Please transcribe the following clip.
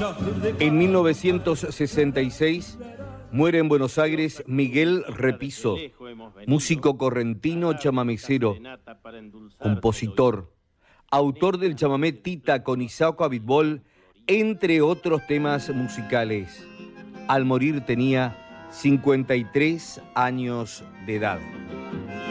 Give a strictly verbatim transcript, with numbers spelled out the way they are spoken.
En mil novecientos sesenta y seis muere en Buenos Aires Miguel Repiso, músico correntino chamamecero, compositor, autor del chamamé Tita con Isao Abitbol, entre otros temas musicales. Al morir tenía cincuenta y tres años de edad.